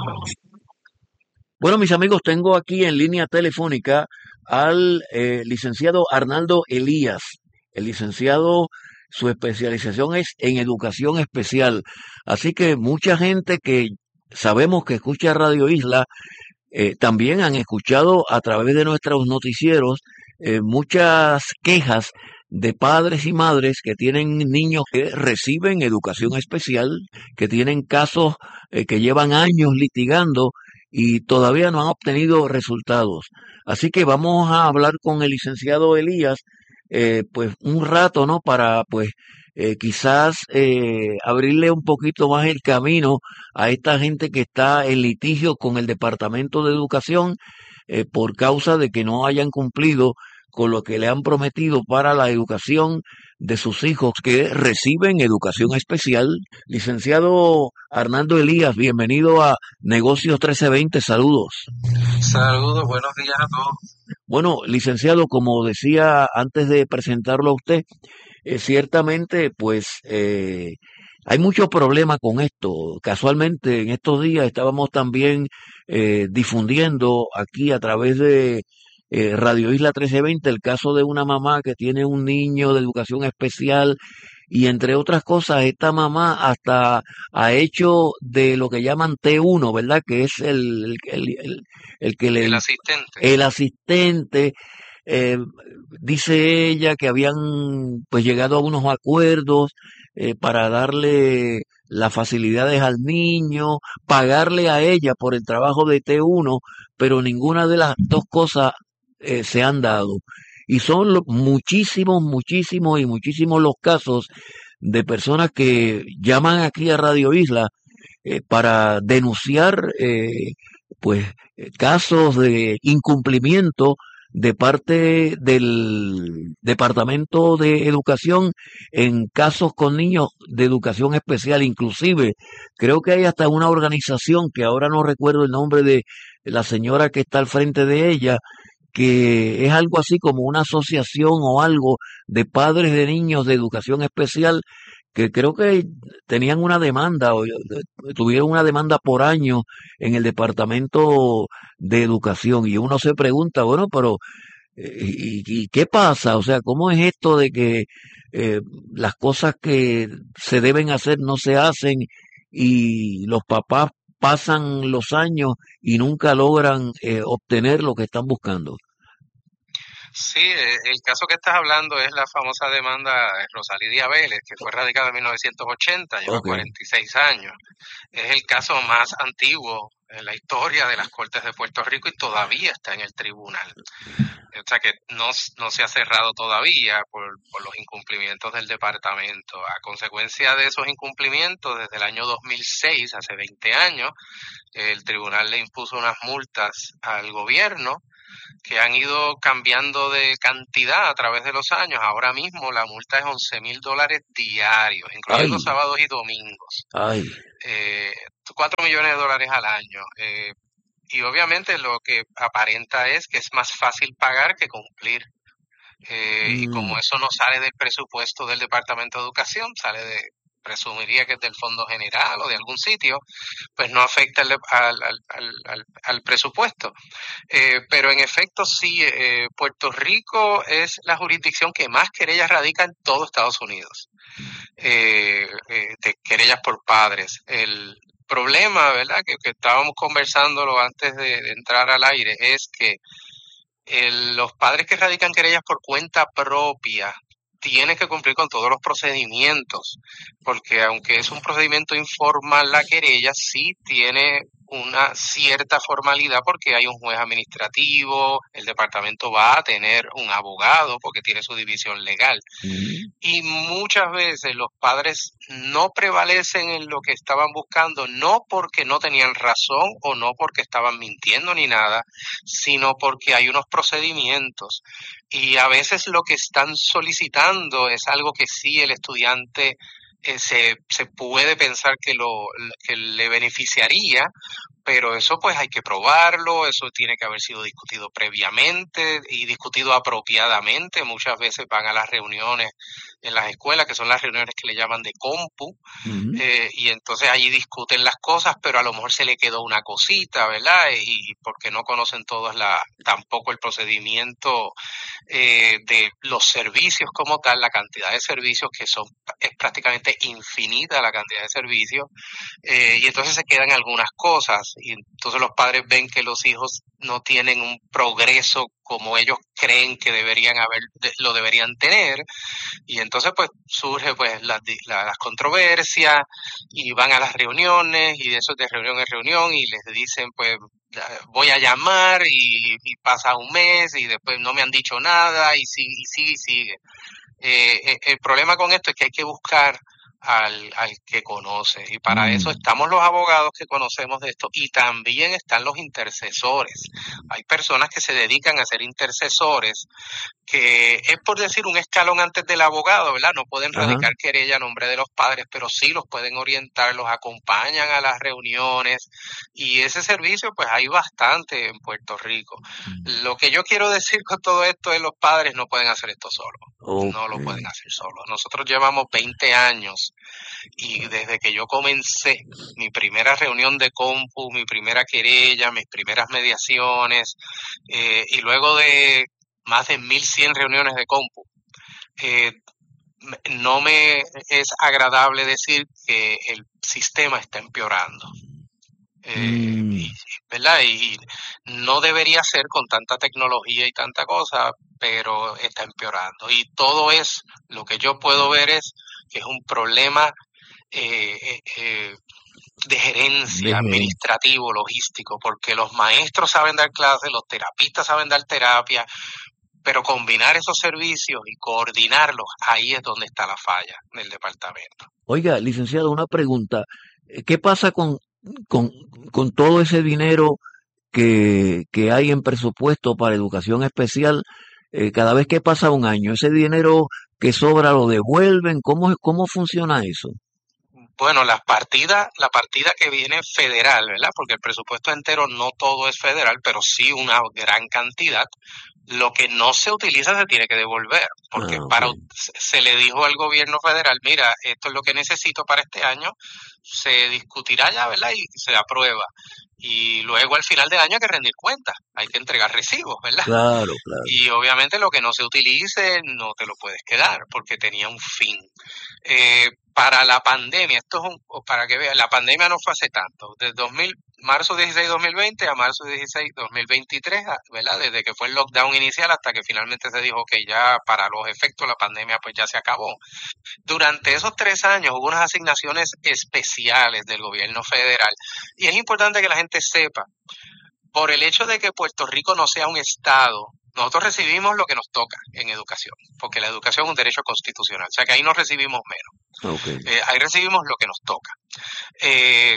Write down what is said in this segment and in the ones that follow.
Bueno, mis amigos, tengo aquí en línea telefónica al licenciado Arnaldo Elías. El licenciado, su especialización es en educación especial. Así que mucha gente que sabemos que escucha Radio Isla, también han escuchado a través de nuestros noticieros muchas quejas de padres y madres que tienen niños que reciben educación especial, que tienen casos que llevan años litigando y todavía no han obtenido resultados. Así que vamos a hablar con el licenciado Elías, pues un rato, ¿no? Para pues quizás abrirle un poquito más el camino a esta gente que está en litigio con el Departamento de Educación por causa de que no hayan cumplido con lo que le han prometido para la educación de sus hijos que reciben educación especial. Licenciado Arnaldo Elías, bienvenido a Negocios 1320, saludos. Saludos, buenos días a todos. Bueno, licenciado, como decía antes de presentarlo a usted, ciertamente, pues hay muchos problemas con esto. Casualmente, en estos días estábamos también difundiendo aquí a través de Radio Isla 1320 el caso de una mamá que tiene un niño de educación especial y entre otras cosas, esta mamá hasta ha hecho de lo que llaman T1, ¿verdad? Que es el que El le, asistente. el asistente. Eh, Dice ella que habían pues llegado a unos acuerdos para darle las facilidades al niño, pagarle a ella por el trabajo de T1, pero ninguna de las dos cosas se han dado. Y son muchísimos, muchísimos y muchísimos los casos de personas que llaman aquí a Radio Isla para denunciar pues casos de incumplimiento de parte del Departamento de Educación en casos con niños de educación especial. Inclusive, creo que hay hasta una organización que ahora no recuerdo el nombre de la señora que está al frente de ella, que es algo así como una asociación o algo de padres de niños de educación especial que creo que tenían una demanda o tuvieron una demanda por año en el Departamento de Educación y uno se pregunta, bueno, pero ¿y qué pasa? O sea, ¿cómo es esto de que eh, las cosas que se deben hacer no se hacen y los papás pasan los años y nunca logran obtener lo que están buscando? Sí, el caso que estás hablando es la famosa demanda de Rosalía Vélez, que fue radicada en 1980, lleva Ok. 46 años. Es el caso más antiguo en la historia de las Cortes de Puerto Rico y todavía está en el tribunal. O sea que no se ha cerrado todavía por los incumplimientos del departamento. A consecuencia de esos incumplimientos, desde el año 2006, hace 20 años, el tribunal le impuso unas multas al gobierno que han ido cambiando de cantidad a través de los años. Ahora mismo la multa es $11,000 diarios, incluyendo Ay, sábados y domingos. ay. Eh, $4 millones al año. Y obviamente lo que aparenta es que es más fácil pagar que cumplir. Y Mm, como eso no sale del presupuesto del Departamento de Educación, presumiría que es del Fondo General o de algún sitio, pues no afecta al presupuesto. Pero en efecto sí, Puerto Rico es la jurisdicción que más querellas radica en todo Estados Unidos, de querellas por padres. El problema, ¿verdad?, que estábamos conversándolo antes de entrar al aire, es que los padres que radican querellas por cuenta propia tienen que cumplir con todos los procedimientos, porque aunque es un procedimiento informal, la querella sí tiene una cierta formalidad porque hay un juez administrativo, el departamento va a tener un abogado porque tiene su división legal. mm, Y muchas veces los padres no prevalecen en lo que estaban buscando, no porque no tenían razón o no porque estaban mintiendo ni nada, sino porque hay unos procedimientos. Y a veces lo que están solicitando es algo que sí el estudiante se puede pensar que le beneficiaría, pero eso pues hay que probarlo, eso tiene que haber sido discutido previamente y discutido apropiadamente. Muchas veces van a las reuniones en las escuelas, que son las reuniones que le llaman de compu, Ujú. y entonces allí discuten las cosas, pero a lo mejor se le quedó una cosita, ¿verdad? Y porque no conocen todos tampoco el procedimiento de los servicios como tal, la cantidad de servicios es prácticamente infinita la cantidad de servicios, y entonces se quedan algunas cosas, y entonces los padres ven que los hijos no tienen un progreso como ellos creen que lo deberían tener, y entonces pues surge pues las controversias y van a las reuniones y de eso de reunión en reunión y les dicen pues voy a llamar y pasa un mes y después no me han dicho nada y sigue y sigue y sigue. El problema con esto es que hay que buscar al que conoce y para eso Mm. estamos los abogados que conocemos de esto y también están los intercesores. Hay personas que se dedican a ser intercesores que es por decir un escalón antes del abogado, ¿verdad? No pueden Ajá. radicar querella a nombre de los padres, pero sí los pueden orientar, los acompañan a las reuniones y ese servicio pues hay bastante en Puerto Rico. Mm. Lo que yo quiero decir con todo esto es los padres no pueden hacer esto solos. No Ok. lo pueden hacer solos. Nosotros llevamos 20 años y desde que yo comencé mi primera reunión de compu, mi primera querella, mis primeras mediaciones, y luego de más de 1.100 reuniones de compu, eh, no me es agradable decir que el sistema está empeorando. Mm. ¿Verdad? Y no debería ser con tanta tecnología y tanta cosa, pero está empeorando. Y todo lo que yo puedo ver es que es un problema eh, eh, eh, de De gerencia, gerencia. administrativo, logístico, porque los maestros saben dar clases, los terapistas saben dar terapia, pero combinar esos servicios y coordinarlos, ahí es donde está la falla del departamento. Oiga, licenciado, una pregunta. ¿Qué pasa con, con todo ese dinero que hay en presupuesto para educación especial cada vez que pasa un año? ¿Ese dinero que sobra lo devuelven? ¿Cómo funciona eso? Bueno, la partida que viene federal, ¿verdad? Porque el presupuesto entero no todo es federal, pero sí una gran cantidad. Lo que no se utiliza se tiene que devolver, porque Ah, ok. se le dijo al gobierno federal, mira, esto es lo que necesito para este año, se discutirá ya, ¿verdad? Y se aprueba. Y luego al final del año hay que rendir cuentas, hay que entregar recibos, ¿verdad? Claro, claro. Y obviamente lo que no se utilice no te lo puedes quedar, porque tenía un fin. Para la pandemia, para que vean, la pandemia no fue hace tanto, de marzo 16 2020 a marzo 16 2023, ¿verdad? Desde que fue el lockdown inicial hasta que finalmente se dijo que ya para los efectos la pandemia pues ya se acabó. Durante esos 3 años hubo unas asignaciones especiales del gobierno federal y es importante que la gente sepa, por el hecho de que Puerto Rico no sea un estado, nosotros recibimos lo que nos toca en educación, porque la educación es un derecho constitucional, o sea que ahí no recibimos menos, Ok. ahí recibimos lo que nos toca. Eh,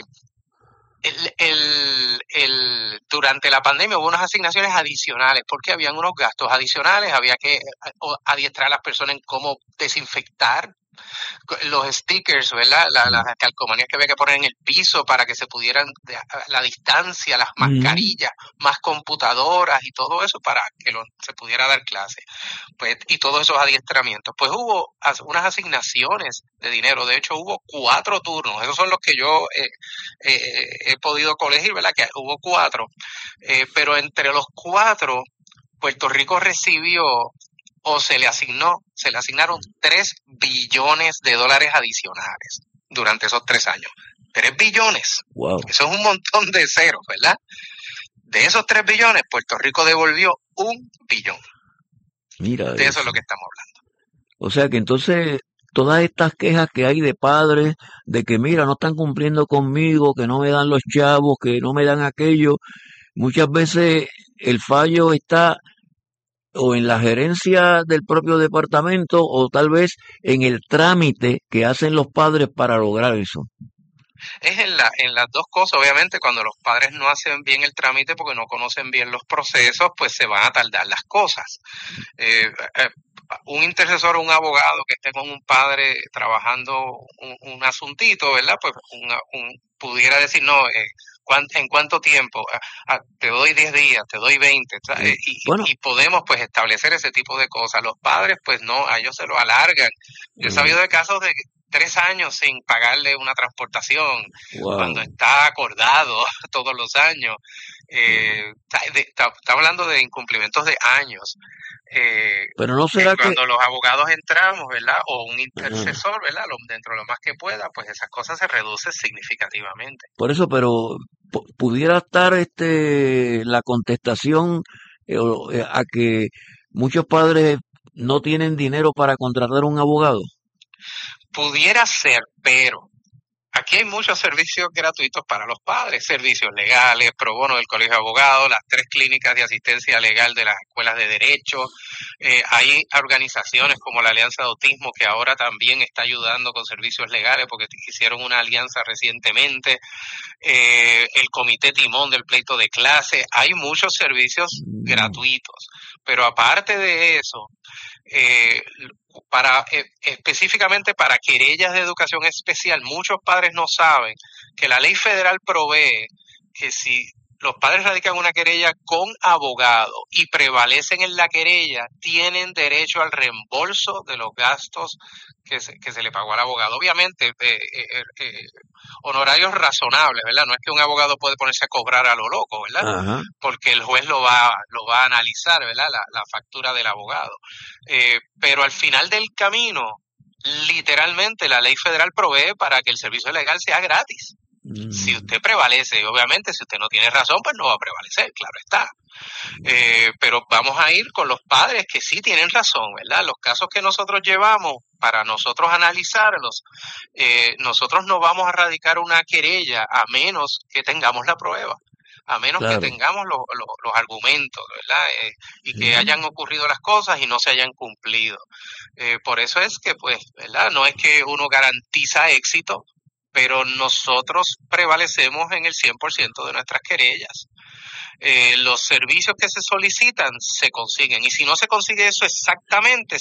durante la pandemia hubo unas asignaciones adicionales, porque habían unos gastos adicionales, había que adiestrar a las personas en cómo desinfectar los stickers, ¿verdad? Las calcomanías que había que poner en el piso para que se pudieran, la distancia, las Ujú. mascarillas, más computadoras y todo eso para que se pudiera dar clase. Pues, y todos esos adiestramientos. Pues hubo unas asignaciones de dinero, de hecho hubo 4 turnos, esos son los que yo he podido colegir, ¿verdad? Que hubo 4, pero entre los 4, Puerto Rico recibió o se le asignaron 3 billones de dólares adicionales durante esos 3 años. 3 billones. Wow. Eso es un montón de ceros, ¿verdad? De esos 3 billones, Puerto Rico devolvió 1 billón. Mira De eso es lo eso. que estamos hablando. O sea que entonces todas estas quejas que hay de padres de que mira, no están cumpliendo conmigo, que no me dan los chavos, que no me dan aquello, muchas veces el fallo está o en la gerencia del propio departamento o tal vez en el trámite que hacen los padres para lograr eso. Es en las dos cosas, obviamente, cuando los padres no hacen bien el trámite porque no conocen bien los procesos, pues se van a tardar las cosas. Eh, eh, un intercesor o un abogado que esté con un padre trabajando un asuntito, ¿verdad? Pues pudiera decir, no, ¿en cuánto tiempo? Te doy 10 días, te doy 20, Bueno, y podemos pues establecer ese tipo de cosas. Los padres pues no, a ellos se lo alargan. Yo he sabido de casos de 3 años sin pagarle una transportación, cuando wow. está acordado todos los años. Está hablando de incumplimientos de años. Pero no será que, Cuando los abogados entramos, ¿verdad? O un ajá, intercesor, ¿verdad? Dentro de lo más que pueda, pues esas cosas se reducen significativamente. por eso, pero pudiera estar la contestación a que muchos padres no tienen dinero para contratar un abogado. Pudiera ser, pero aquí hay muchos servicios gratuitos para los padres, servicios legales, pro bono del Colegio de Abogados, las 3 clínicas de asistencia legal de las escuelas de derecho. Hay organizaciones como la Alianza de Autismo que ahora también está ayudando con servicios legales porque hicieron una alianza recientemente. El Comité Timón del Pleito de Clase. Hay muchos servicios Mm, gratuitos, pero aparte de eso, eh, específicamente para querellas de educación especial, muchos padres no saben que la ley federal provee que si los padres radican una querella con abogado y prevalecen en la querella, tienen derecho al reembolso de los gastos que se le pagó al abogado. Obviamente, honorarios razonables, ¿verdad? No es que un abogado puede ponerse a cobrar a lo loco, ¿verdad? ajá. Porque el juez lo va a analizar, ¿verdad? La factura del abogado. Pero al final del camino, literalmente la ley federal provee para que el servicio legal sea gratis. Si Mm, usted prevalece, obviamente, si usted no tiene razón, pues no va a prevalecer, claro está. Pero vamos a ir con los padres que sí tienen razón, ¿verdad? Los casos que nosotros llevamos, para nosotros analizarlos, nosotros no vamos a radicar una querella a menos que tengamos la prueba, a menos que claro. tengamos los argumentos, ¿verdad? Y que Sí. hayan ocurrido las cosas y no se hayan cumplido. Por eso es que, pues, ¿verdad? No es que uno garantiza éxito, pero nosotros prevalecemos en el 100% de nuestras querellas. Los servicios que se solicitan se consiguen, y si no se consigue eso exactamente,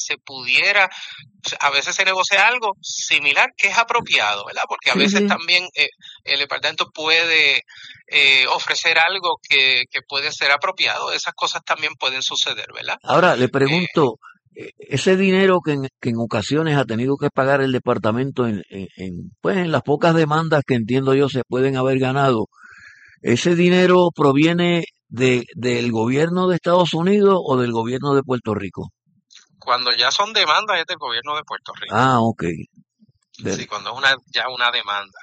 a veces se negocia algo similar que es apropiado, ¿verdad? Porque a Sí, veces sí. también el departamento puede ofrecer algo que puede ser apropiado. Esas cosas también pueden suceder, ¿verdad? Ahora le Eh, pregunto, ese dinero que en ocasiones ha tenido que pagar el departamento pues en las pocas demandas que entiendo yo se pueden haber ganado, ¿ese dinero proviene del gobierno de Estados Unidos o del gobierno de Puerto Rico? Cuando ya son demandas es del gobierno de Puerto Rico. Ah, ok. Sí, cuando es ya una demanda.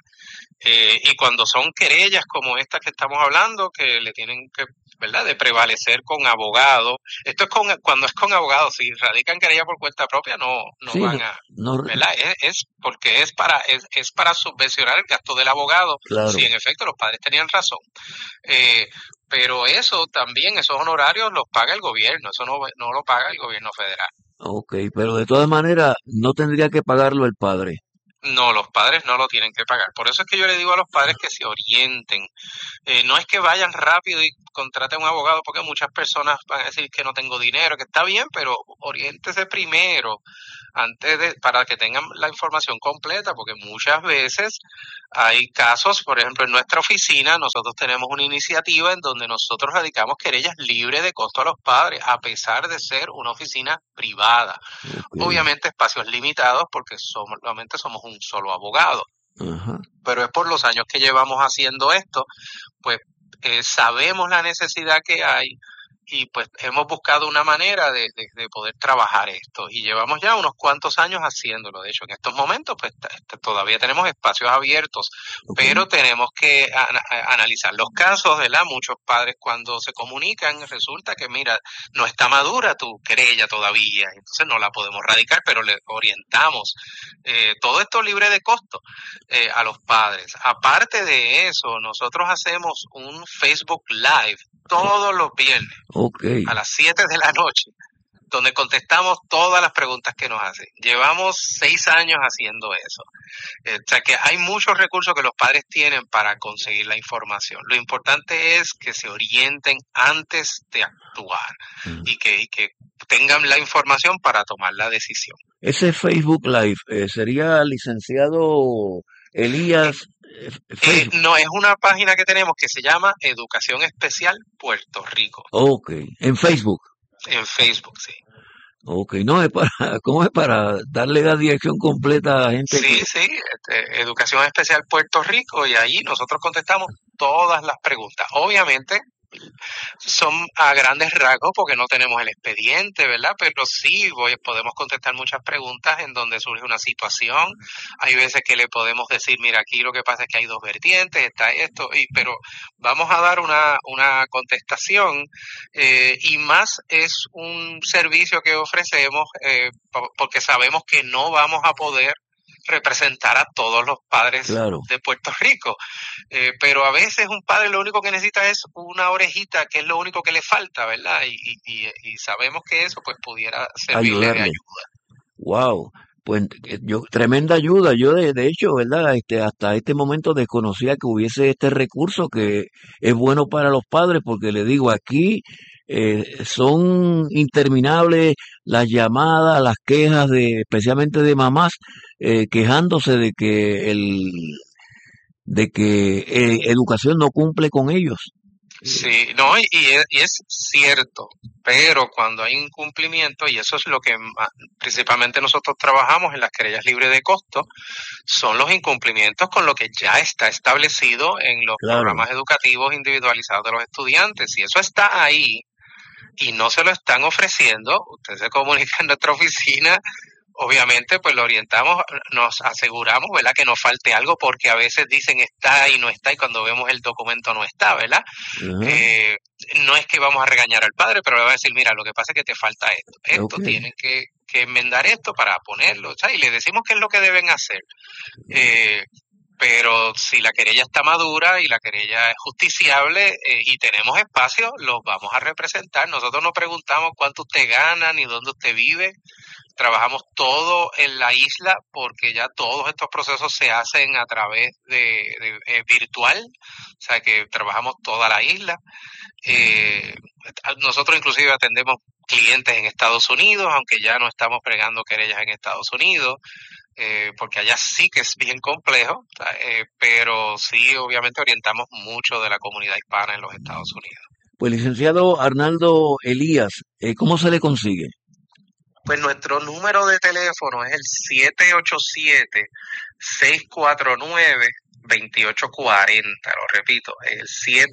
Y cuando son querellas como estas que estamos hablando, que le tienen que, ¿verdad?, de prevalecer con abogado. Esto es cuando es con abogado. Si radican querella por cuenta propia, no Sí, van a, no, ¿verdad? Es porque es para subvencionar el gasto del abogado, si claro. en efecto los padres tenían razón. Eh, pero eso también, esos honorarios los paga el gobierno, eso no lo paga el gobierno federal. Ok, pero de todas maneras no tendría que pagarlo el padre. No, los padres no lo tienen que pagar. Por eso es que yo le digo a los padres que se orienten. No es que vayan rápido y contraten un abogado, porque muchas personas van a decir que no tengo dinero, que está bien, pero oriéntese primero para que tengan la información completa, porque muchas veces hay casos, por ejemplo, en nuestra oficina nosotros tenemos una iniciativa en donde nosotros radicamos querellas libres de costo a los padres, a pesar de ser una oficina privada. Ok, Obviamente espacios limitados porque solamente somos un solo abogado, ajá, pero es por los años que llevamos haciendo esto, pues sabemos la necesidad que hay y pues hemos buscado una manera de poder trabajar esto y llevamos ya unos cuantos años haciéndolo. De hecho, en estos momentos pues todavía tenemos espacios abiertos, ok. pero tenemos que analizar los casos, ¿verdad? Muchos padres cuando se comunican resulta que mira, no está madura tu querella todavía, entonces no la podemos radicar, pero le orientamos. Todo esto libre de costo a los padres. Aparte de eso, nosotros hacemos un Facebook Live todos los viernes Ok, a las 7 de la noche, donde contestamos todas las preguntas que nos hacen. Llevamos 6 años haciendo eso. O sea que hay muchos recursos que los padres tienen para conseguir la información. Lo importante es que se orienten antes de actuar y que tengan la información para tomar la decisión. Ese Facebook Live sería licenciado Elías. Facebook. No, es una página que tenemos que se llama Educación Especial Puerto Rico. Ok, en Facebook. En Facebook, sí. Ok, no es para, ¿cómo es para darle la dirección completa a la gente? Sí, Educación Especial Puerto Rico, y ahí nosotros contestamos todas las preguntas. Obviamente son a grandes rasgos porque no tenemos el expediente, ¿verdad? Pero sí podemos contestar muchas preguntas en donde surge una situación. Hay veces que le podemos decir, mira, aquí lo que pasa es que hay 2 vertientes, está esto, pero vamos a dar una contestación, y más es un servicio que ofrecemos porque sabemos que no vamos a poder representar a todos los padres de Puerto Rico, pero a veces un padre lo único que necesita es una orejita, que es lo único que le falta, ¿verdad? Y sabemos que eso pues pudiera servirle de ayuda. Wow, pues tremenda ayuda. Yo de hecho, ¿verdad? Hasta este momento desconocía que hubiese este recurso que es bueno para los padres, porque le digo, aquí son interminables las llamadas, las quejas especialmente de mamás, quejándose de que educación no cumple con ellos. Sí, no, y es cierto, pero cuando hay incumplimiento, y eso es lo que principalmente nosotros trabajamos en las querellas libres de costo, son los incumplimientos con lo que ya está establecido en los programas educativos individualizados de los estudiantes. Si eso está ahí y no se lo están ofreciendo, usted se comunica en nuestra oficina. Obviamente, pues lo orientamos, nos aseguramos, ¿verdad?, que no falte algo, porque a veces dicen está y no está, y cuando vemos el documento no está, ¿verdad? No es que vamos a regañar al padre, pero le va a decir, mira, lo que pasa es que te falta esto, tienen que enmendar esto para ponerlo, o sea, y le decimos qué es lo que deben hacer. Pero si la querella está madura y la querella es justiciable y tenemos espacio, los vamos a representar. Nosotros no preguntamos cuánto usted gana ni dónde usted vive. Trabajamos todo en la isla porque ya todos estos procesos se hacen a través de virtual, o sea que trabajamos toda la isla. Nosotros inclusive atendemos clientes en Estados Unidos, aunque ya no estamos pregando querellas en Estados Unidos, porque allá sí que es bien complejo, pero sí obviamente orientamos mucho de la comunidad hispana en los Estados Unidos. Pues licenciado Arnaldo Elías, ¿cómo se le consigue? Pues nuestro número de teléfono es el 787-649-2840, lo repito, el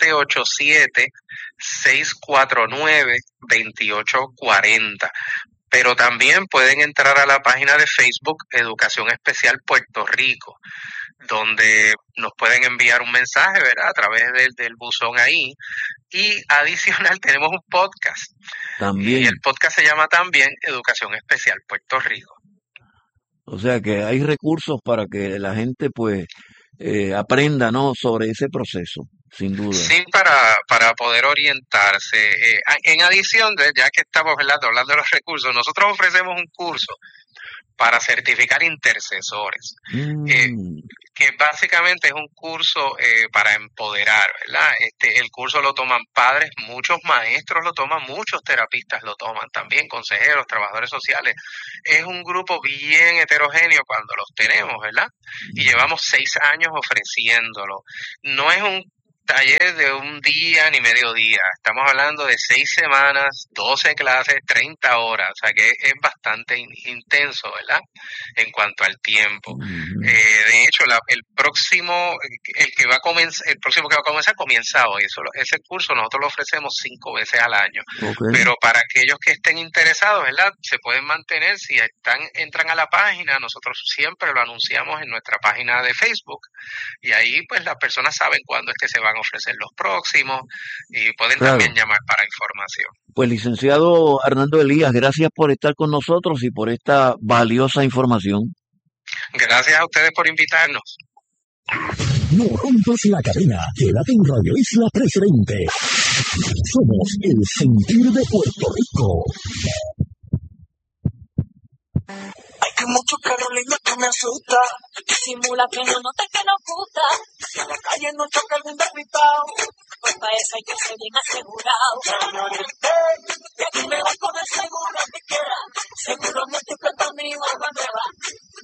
787-649-2840. Pero también pueden entrar a la página de Facebook Educación Especial Puerto Rico, donde nos pueden enviar un mensaje, ¿verdad?, a través del buzón ahí. Y adicional tenemos un podcast. También. Y el podcast se llama también Educación Especial Puerto Rico. O sea que hay recursos para que la gente pues aprenda, ¿no?, sobre ese proceso, sin duda. Sí, para poder orientarse. En adición, ya que estamos hablando de los recursos, nosotros ofrecemos un curso para certificar intercesores, que básicamente es un curso para empoderar, ¿verdad? El curso lo toman padres, muchos maestros lo toman, muchos terapistas lo toman también, consejeros, trabajadores sociales. Es un grupo bien heterogéneo cuando los tenemos, ¿verdad? Y llevamos 6 años ofreciéndolo. No es un taller de un día ni medio día, estamos hablando de 6 semanas, 12 clases, 30 horas, o sea que es bastante intenso, ¿verdad?, en cuanto al tiempo. De hecho, el próximo que va a comenzar comienza hoy. Ese curso nosotros lo ofrecemos 5 veces al año, pero para aquellos que estén interesados, ¿verdad?, se pueden mantener. Si entran a la página, nosotros siempre lo anunciamos en nuestra página de Facebook, y ahí pues las personas saben cuándo es que se van a ofrecer los próximos, y pueden también llamar para información. Pues licenciado Arnaldo Elías, gracias por estar con nosotros y por esta valiosa información. Gracias a ustedes por invitarnos. No rompas la cadena, quédate en Radio Isla Presidente. Somos el sentir de Puerto Rico. Que mucho Carolina que me asusta. Simula que no notes que nos gusta. Si en la calle no choca algún despistado, Pues para eso hay que ser bien asegurado. ya me orienté. Y aquí me vas con el seguro que quiera. Seguro múltiple para mi agua nueva.